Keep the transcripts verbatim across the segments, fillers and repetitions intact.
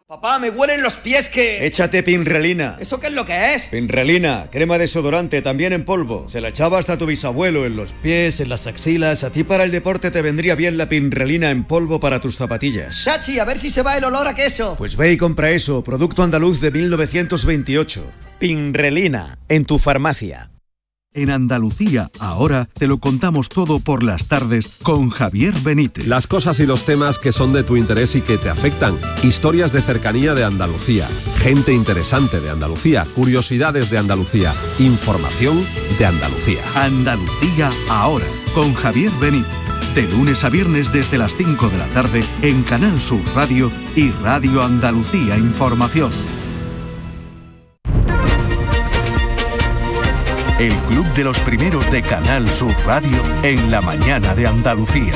Papá, me huelen los pies que... Échate Pinrelina. ¿Eso qué es lo que es? Pinrelina, crema desodorante, también en polvo. Se la echaba hasta tu bisabuelo en los pies, en las axilas. A ti para el deporte te vendría bien la Pinrelina en polvo para tus zapatillas. Chachi, a ver si se va el olor a queso. Pues ve y compra eso, producto andaluz de mil novecientos veintiocho. Pinrelina, en tu farmacia. En Andalucía, ahora te lo contamos todo por las tardes con Javier Benítez. Las cosas y los temas que son de tu interés y que te afectan. Historias de cercanía de Andalucía. Gente interesante de Andalucía. Curiosidades de Andalucía. Información de Andalucía. Andalucía, ahora, con Javier Benítez. De lunes a viernes desde las cinco de la tarde en Canal Sur Radio y Radio Andalucía Información. El Club de los Primeros de Canal Sur Radio en la mañana de Andalucía.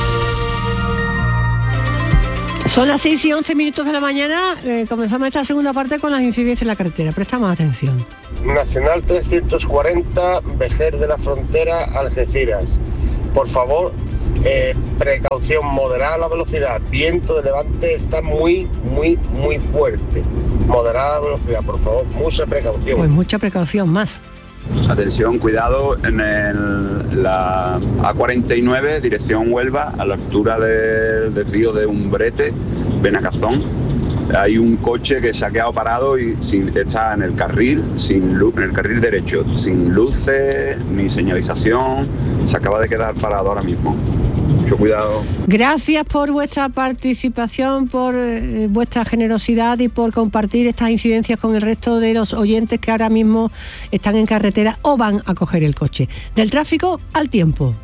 Son las seis y once minutos de la mañana. Eh, comenzamos esta segunda parte con las incidencias en la carretera. Prestamos atención. Nacional trescientos cuarenta, Vejer de la Frontera, Algeciras. Por favor, eh, precaución, moderada la velocidad. Viento de levante está muy, muy, muy fuerte. Moderada la velocidad, por favor, mucha precaución. Pues mucha precaución más. Atención, cuidado en el, la A cuarenta y nueve, dirección Huelva, a la altura del desvío de Umbrete, Benacazón. Hay un coche que se ha quedado parado y sin, está en el carril, sin luz, en el carril derecho, sin luces ni señalización. Se acaba de quedar parado ahora mismo. Mucho cuidado. Gracias por vuestra participación, por eh, vuestra generosidad y por compartir estas incidencias con el resto de los oyentes que ahora mismo están en carretera o van a coger el coche. Del tráfico al tiempo.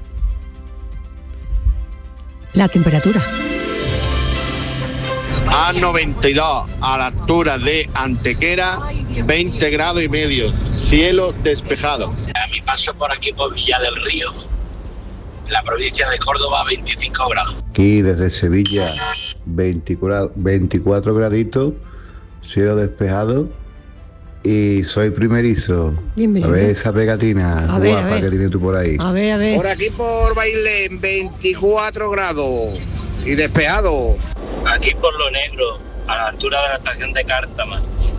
La temperatura. A noventa y dos, a la altura de Antequera, veinte grados y medio, cielo despejado. A mi paso por aquí por Villa del Río, la provincia de Córdoba, veinticinco grados. Aquí desde Sevilla, veinticuatro, veinticuatro graditos, cielo despejado y soy primerizo. Bienvenido. A ver esa pegatina a guapa ver, a ver. que tienes tú por ahí. A ver, a ver. Por aquí por Bailén, veinticuatro grados y despejado. Aquí por Lo Negro, a la altura de la estación de Cártama,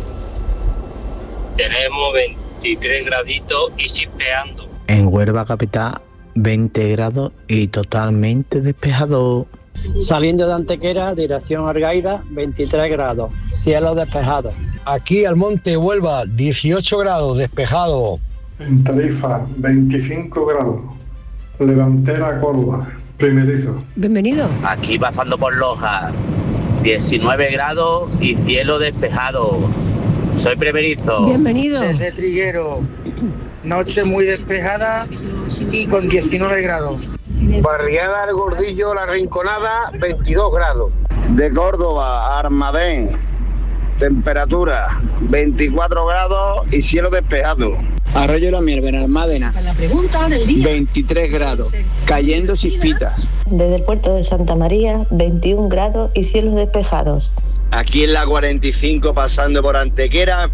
tenemos veintitrés graditos y chispeando. En Huelva capital, veinte grados y totalmente despejado. Saliendo de Antequera, dirección Argaida, veintitrés grados, cielo despejado. Aquí al Monte Huelva, dieciocho grados, despejado. En Tarifa, veinticinco grados, Levantera, Córdoba, primerizo. Bienvenido. Aquí pasando por Loja, diecinueve grados y cielo despejado. Soy primerizo. Bienvenido. Desde Triguero, noche muy despejada y con diecinueve grados. Barriada del Gordillo, La Rinconada, veintidós grados. De Córdoba a Armadén, temperatura veinticuatro grados y cielo despejado. Arroyo La Miel, Benalmádena, la pregunta del día. veintitrés grados, cayendo chispitas. Desde el puerto de Santa María, veintiún grados y cielos despejados. Aquí en la cuarenta y cinco pasando por Antequera,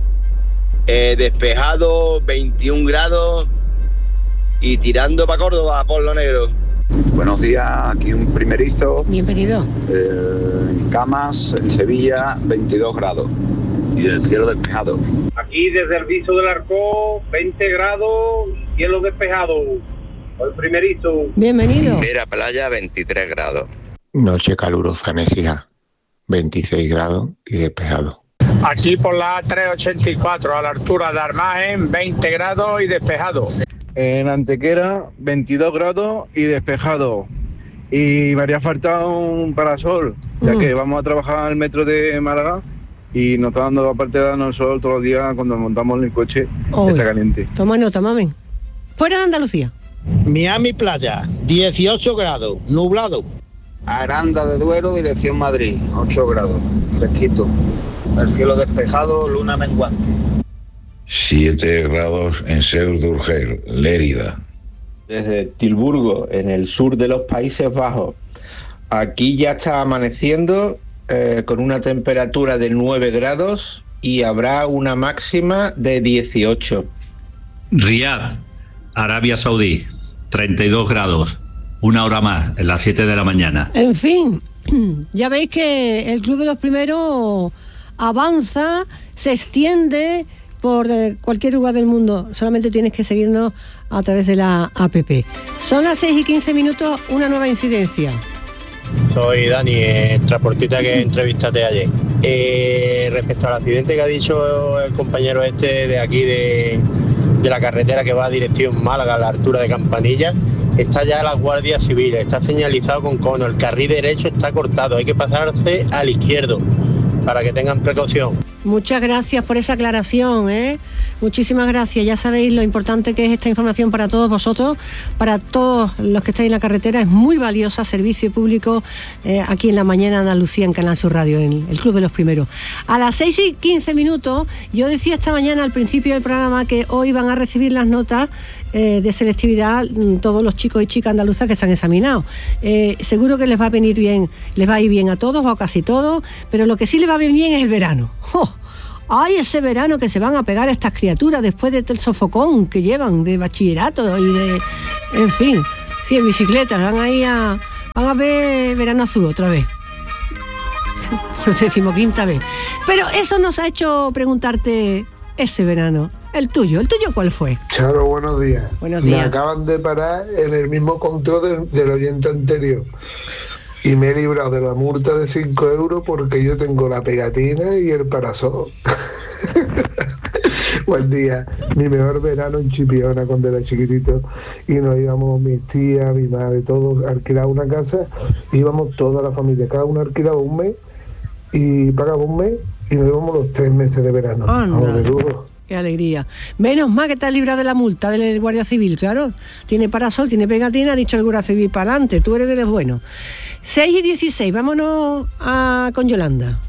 eh, despejado, veintiún grados y tirando para Córdoba, por Lo Negro. Buenos días, aquí un primerizo. Bienvenido. Eh, en Camas, en Sevilla, veintidós grados y el cielo despejado. Aquí desde el Viso del Arcó, veinte grados, cielo despejado. El primerizo. Bienvenido. Mira, playa, veintitrés grados. Noche calurosa en Écija, veintiséis grados y despejado. Aquí por la A trescientos ochenta y cuatro, a la altura de Armagen, veinte grados y despejado. En Antequera, veintidós grados y despejado. Y me haría falta un parasol, ya mm. que vamos a trabajar en el metro de Málaga y nos está dando, aparte de darnos el sol todos los días, cuando montamos en el coche, Oy. está caliente. Toma nota, mamen. Fuera de Andalucía. Miami Playa, dieciocho grados, nublado. Aranda de Duero, dirección Madrid, ocho grados, fresquito. El cielo despejado, luna menguante. siete grados en Seur d'Urgell, Lérida. Desde Tilburgo, en el sur de los Países Bajos. Aquí ya está amaneciendo eh, con una temperatura de nueve grados y habrá una máxima de dieciocho. Riad, Arabia Saudí, treinta y dos grados, una hora más, en las siete de la mañana. En fin, ya veis que el Club de los Primeros avanza, se extiende por cualquier lugar del mundo. Solamente tienes que seguirnos a través de la app. Son las seis y quince minutos, una nueva incidencia. Soy Dani, el transportista que entrevistaste ayer. Eh, respecto al accidente que ha dicho el compañero este de aquí de, de la carretera que va a dirección Málaga a la altura de Campanilla, está ya la Guardia Civil, está señalizado con cono, el carril derecho está cortado, hay que pasarse al izquierdo para que tengan precaución. Muchas gracias por esa aclaración, ¿eh? Muchísimas gracias. Ya sabéis lo importante que es esta información para todos vosotros, para todos los que estáis en la carretera. Es muy valiosa, servicio público, eh, aquí en la mañana Andalucía, en Canal Sur Radio, en el Club de los Primeros. A las seis y quince minutos, yo decía esta mañana al principio del programa que hoy van a recibir las notas eh, de selectividad todos los chicos y chicas andaluzas que se han examinado. Eh, seguro que les va a venir bien, les va a ir bien a todos o a casi todos, pero lo que sí les va a venir bien es el verano. ¡Oh! ¡Ay, ese verano que se van a pegar estas criaturas después del sofocón que llevan de bachillerato y de... En fin, sí, en bicicleta, van ahí a... Van a ver Verano Azul otra vez. Por decimoquinta vez. Pero eso nos ha hecho preguntarte ese verano. El tuyo, ¿el tuyo cuál fue? Charo, buenos días. Buenos días. Me acaban de parar en el mismo control del, del oyente anterior. Y me he librado de la multa de cinco euros porque yo tengo la pegatina y el parasol. Buen día. Mi mejor verano en Chipiona cuando era chiquitito. Y nos íbamos mis tías, mi madre, todos a alquilar una casa. Íbamos toda la familia. Cada uno alquilaba un mes y pagaba un mes y nos íbamos los tres meses de verano. Anda. De lujo. Qué alegría. Menos mal que te has librado de la multa del Guardia Civil, claro. Tiene parasol, tiene pegatina, ha dicho el Guardia Civil para adelante. Tú eres de los buenos. seis y dieciséis, vámonos a, con Yolanda.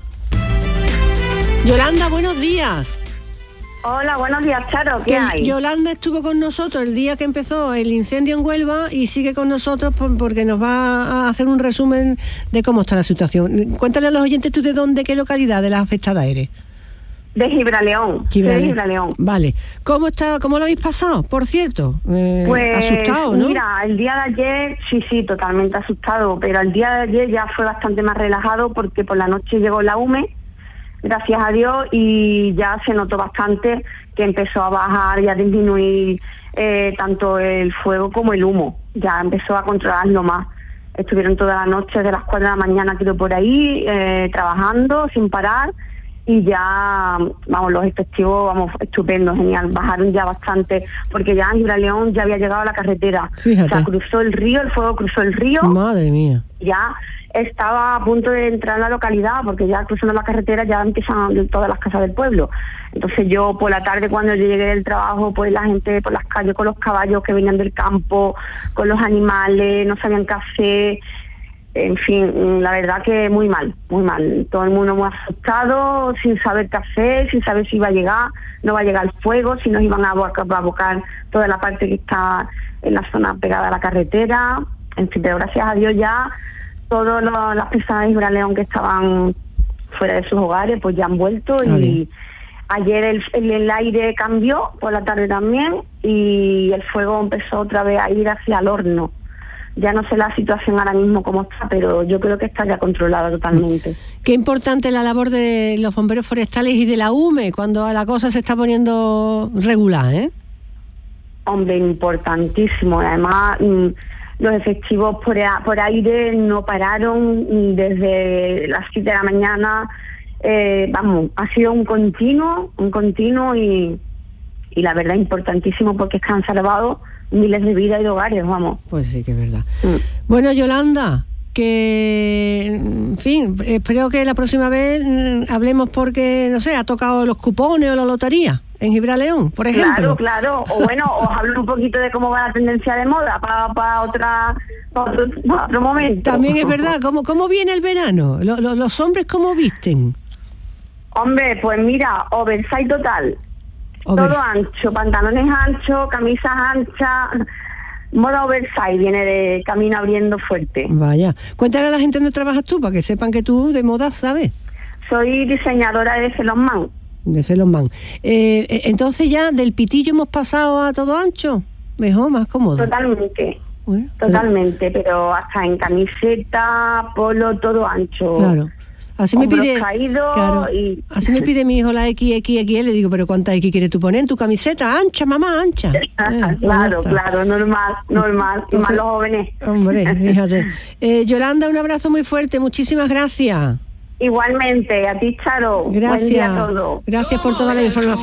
Yolanda, buenos días. Hola, buenos días, Charo, ¿qué que hay? Yolanda estuvo con nosotros el día que empezó el incendio en Huelva y sigue con nosotros por, porque nos va a hacer un resumen de cómo está la situación. Cuéntale a los oyentes tú de dónde, qué localidad de la afectada eres. De Gibraleón. Gibraleón. De Gibraleón. Vale. ¿Cómo está, cómo lo habéis pasado, por cierto? Eh, pues, asustado, ¿no? Mira, el día de ayer, sí, sí, totalmente asustado, pero el día de ayer ya fue bastante más relajado porque por la noche llegó la U M E, gracias a Dios, y ya se notó bastante que empezó a bajar y a disminuir eh, tanto el fuego como el humo. Ya empezó a controlarlo más. Estuvieron toda la noche, de las cuatro de la mañana, creo, por ahí, eh, trabajando sin parar. Y ya, vamos, los efectivos, vamos, estupendo, genial, bajaron ya bastante, porque ya en Gibraleón ya había llegado a la carretera. Fíjate. O sea, cruzó el río, el fuego cruzó el río. Madre mía. Ya estaba a punto de entrar en la localidad, porque ya cruzando la carretera ya empiezan todas las casas del pueblo. Entonces yo por la tarde, cuando yo llegué del trabajo, pues la gente por las calles con los caballos que venían del campo, con los animales, no sabían qué hacer. En fin, la verdad que muy mal, muy mal. Todo el mundo muy asustado, sin saber qué hacer, sin saber si iba a llegar, no va a llegar el fuego, si nos iban a abocar toda la parte que está en la zona pegada a la carretera. En fin, pero gracias a Dios ya todas las personas de Gibraleón que estaban fuera de sus hogares pues ya han vuelto. Ah, y bien. Ayer el, el, el aire cambió por la tarde también y el fuego empezó otra vez a ir hacia el horno. Ya no sé la situación ahora mismo cómo está, pero yo creo que está ya controlada totalmente. Qué importante la labor de los bomberos forestales y de la U M E cuando la cosa se está poniendo regular, ¿eh? Hombre, importantísimo. Además, los efectivos por, por aire no pararon desde las siete de la mañana. Eh, vamos, ha sido un continuo, un continuo y, y la verdad importantísimo porque es que han salvado miles de vidas y de hogares, vamos. Pues sí que es verdad. Mm. Bueno, Yolanda, que, en fin, espero que la próxima vez mm, hablemos porque, no sé, ha tocado los cupones o la lotería en Gibraleón, por ejemplo. Claro, claro. O bueno, os hablo un poquito de cómo va la tendencia de moda para pa otra pa otro, pa otro momento. También es verdad. ¿Cómo, cómo viene el verano? ¿Lo, lo, ¿Los hombres cómo visten? Hombre, pues mira, oversize total. Todo ancho, pantalones anchos, camisas anchas, moda oversize, viene de camino abriendo fuerte. Vaya, cuéntale a la gente dónde trabajas tú, para que sepan que tú de moda sabes. Soy diseñadora de Celosman. De Celosman. Eh, entonces ya del pitillo hemos pasado a todo ancho, mejor, más cómodo. Totalmente. Bueno, totalmente, pero... pero hasta en camiseta, polo, todo ancho. Claro. Así me Hombros pide, caídos claro, y... así me pide mi hijo la X X X L, le digo, pero ¿cuánta X quieres tú poner en tu camiseta? Ancha, mamá, ancha. Eh, claro, claro, normal, normal, y más los jóvenes. Hombre, fíjate. Eh, Yolanda, un abrazo muy fuerte, muchísimas gracias. Igualmente, a ti, Charo. Gracias. Buen día a todos. Gracias por toda la información.